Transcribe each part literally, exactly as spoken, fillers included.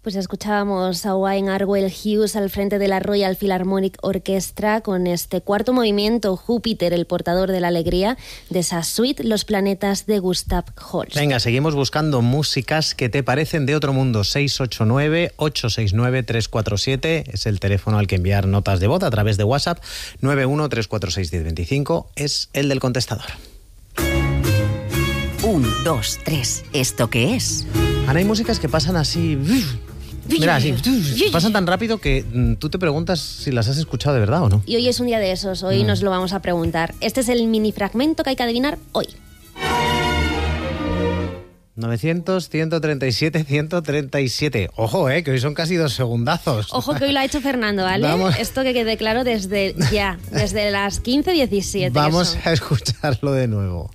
Pues escuchábamos a Wayne Arwell Hughes al frente de la Royal Philharmonic Orchestra con este cuarto movimiento, Júpiter, el portador de la alegría, de esa suite Los planetas de Gustav Holst. Venga, seguimos buscando músicas que te parecen de otro mundo. seis ocho nueve, ocho seis nueve, tres cuatro siete es el teléfono al que enviar notas de voz a través de WhatsApp. nueve uno tres cuatro seis uno cero dos cinco es el del contestador. Un, dos, tres. ¿Esto qué es? Ahora hay músicas que pasan así... Mira, así, pasan tan rápido que mm, tú te preguntas si las has escuchado de verdad o no. Y hoy es un día de esos, hoy mm. nos lo vamos a preguntar. Este es el mini fragmento que hay que adivinar hoy. novecientos, ciento treinta y siete, ciento treinta y siete. Ojo, eh, que hoy son casi dos segundazos. Ojo que hoy lo ha hecho Fernando, ¿vale? Vamos. Esto que quede claro desde ya, desde las quince diecisiete. Vamos a escucharlo de nuevo.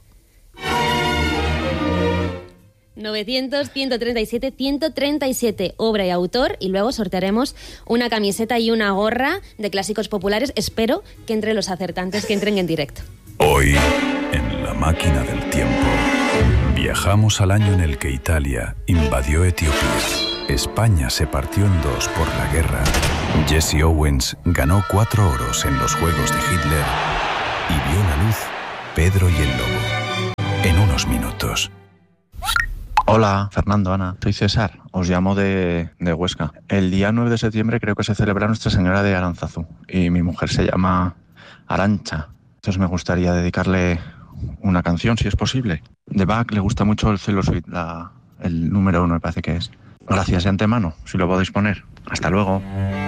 novecientos, ciento treinta y siete, ciento treinta y siete, obra y autor, y luego sortearemos una camiseta y una gorra de clásicos populares. Espero que entre los acertantes que entren en directo. Hoy, en la máquina del tiempo, viajamos al año en el que Italia invadió Etiopía. España se partió en dos por la guerra. Jesse Owens ganó cuatro oros en los Juegos de Hitler y vio la luz Pedro y el Lobo. En unos minutos. Hola, Fernando, Ana, soy César, os llamo de, de Huesca. El día nueve de septiembre creo que se celebra Nuestra Señora de Aránzazu y mi mujer se llama Arantxa. Entonces me gustaría dedicarle una canción, si es posible. De Bach le gusta mucho el Cello Suite, la, el número uno me parece que es. Gracias de antemano, si lo podéis poner. Hasta luego.